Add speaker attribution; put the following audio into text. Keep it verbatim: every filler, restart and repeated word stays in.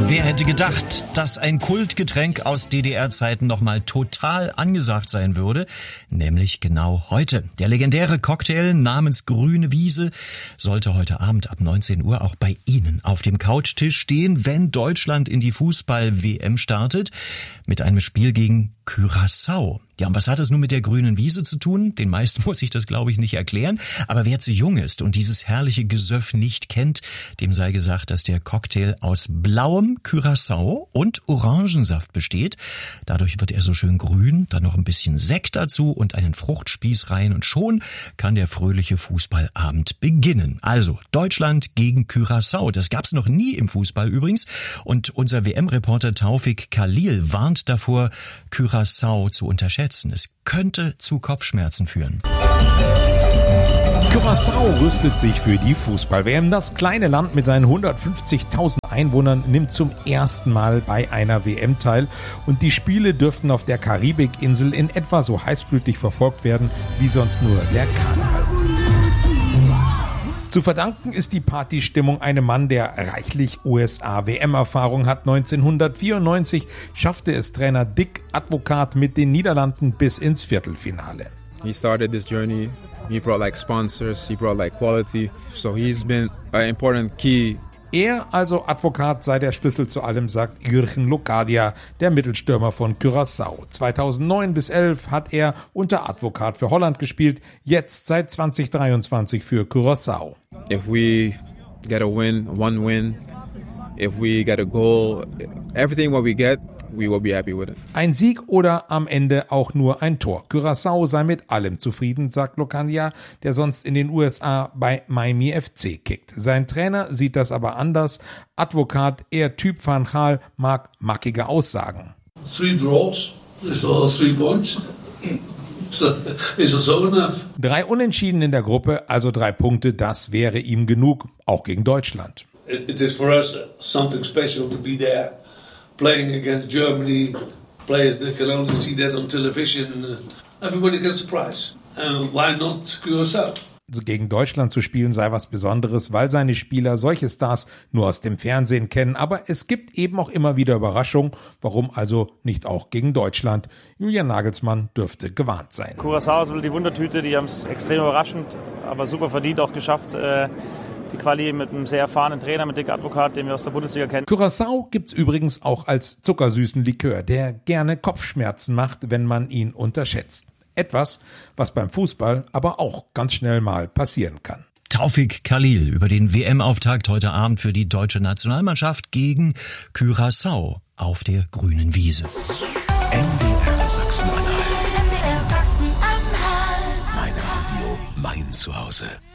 Speaker 1: Wer hätte gedacht, dass ein Kultgetränk aus D D R-Zeiten nochmal total angesagt sein würde? Nämlich genau heute. Der legendäre Cocktail namens Grüne Wiese sollte heute Abend ab neunzehn Uhr auch bei Ihnen auf dem Couchtisch stehen, wenn Deutschland in die Fußball-W M startet. Mit einem Spiel gegen Curaçao. Ja, und was hat das nun mit der Grünen Wiese zu tun? Den meisten muss ich das, glaube ich, nicht erklären. Aber wer zu jung ist und dieses herrliche Gesöff nicht kennt, dem sei gesagt, dass der Cocktail aus blauem Curaçao und Orangensaft besteht. Dadurch wird er so schön grün, dann noch ein bisschen Sekt dazu und einen Fruchtspieß rein und schon kann der fröhliche Fußballabend beginnen. Also Deutschland gegen Curaçao. Das gab's noch nie im Fußball übrigens. Und unser W M-Reporter Taufik Khalil warnt davor, Curaçao zu unterschätzen. Es könnte zu Kopfschmerzen führen.
Speaker 2: Curaçao rüstet sich für die Fußball-W M. Das kleine Land mit seinen hundertfünfzigtausend Einwohnern nimmt zum ersten Mal bei einer W M teil und die Spiele dürften auf der Karibikinsel in etwa so heißblütig verfolgt werden wie sonst nur der Karneval. Zu verdanken ist die Partystimmung einem Mann, der reichlich U S A-W M-Erfahrung hat. neunzehnhundertvierundneunzig schaffte es Trainer Dick Advocaat mit den Niederlanden bis ins Viertelfinale.
Speaker 3: He started this journey. He brought like sponsors, he brought like quality. So he's been an important key.
Speaker 2: Er, also Advocaat, sei der Schlüssel zu allem, sagt Jürgen Locadia, der Mittelstürmer von Curaçao. zweitausendneun bis elf hat er unter Advocaat für Holland gespielt, jetzt seit zwanzig dreiundzwanzig für Curaçao.
Speaker 3: If we get a win, one win, if we get a goal, everything what we get, we will be happy with it.
Speaker 2: Ein Sieg oder am Ende auch nur ein Tor. Curaçao sei mit allem zufrieden, sagt Locadia, der sonst in den U S A bei Miami F C kickt. Sein Trainer sieht das aber anders. Advocaat, eher Typ Van Gaal, mag mackige Aussagen.
Speaker 4: Three draws, is all three points. So, is also enough.
Speaker 2: Drei Unentschieden in der Gruppe, also drei Punkte, das wäre ihm genug, auch gegen Deutschland.
Speaker 4: It, it is for us something special to be there. Playing against Germany, players that can only see that on television. Everybody gets a prize. And why not Curaçao?
Speaker 2: Also gegen Deutschland zu spielen sei was Besonderes, weil seine Spieler solche Stars nur aus dem Fernsehen kennen. Aber es gibt eben auch immer wieder Überraschungen. Warum also nicht auch gegen Deutschland? Julian Nagelsmann dürfte gewarnt sein.
Speaker 5: Curaçao ist die Wundertüte, die haben es extrem überraschend, aber super verdient auch geschafft. Äh Die Quali mit einem sehr erfahrenen Trainer, mit Dick Advocaat, den wir aus der Bundesliga kennen.
Speaker 2: Curaçao gibt's übrigens auch als zuckersüßen Likör, der gerne Kopfschmerzen macht, wenn man ihn unterschätzt. Etwas, was beim Fußball aber auch ganz schnell mal passieren kann.
Speaker 1: Taufik Khalil über den W M-Auftakt heute Abend für die deutsche Nationalmannschaft gegen Curaçao auf der grünen Wiese.
Speaker 6: M D R Sachsen-Anhalt.
Speaker 7: M D R Sachsen-Anhalt.
Speaker 6: Mein Radio, mein Zuhause.